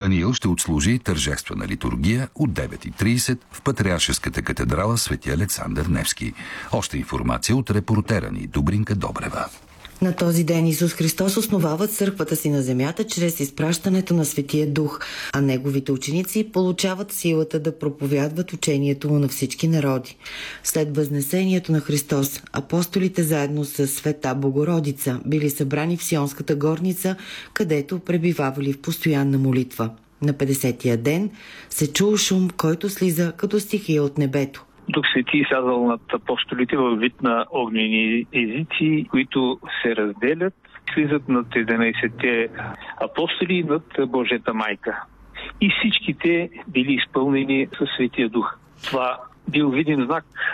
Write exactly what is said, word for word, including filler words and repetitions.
Даниил ще отслужи тържествена литургия от девет и трийсет в Патриаршеската катедрала Свети Александър Невски. Още информация от репортера ни Добринка Добрева. На този ден Исус Христос основава църквата си на земята чрез изпращането на Светия Дух, а неговите ученици получават силата да проповядват учението му на всички народи. След възнесението на Христос, апостолите заедно с Света Богородица били събрани в Сионската горница, където пребивавали в постоянна молитва. На петдесетия ден се чул шум, който слиза като стихия от небето. Дух Свети сядал над апостолите във вид на огнени езици, които се разделят, слизат над единайсетте апостоли и над Божията майка. И всичките били изпълнени със Светия Дух. Това бил виден знак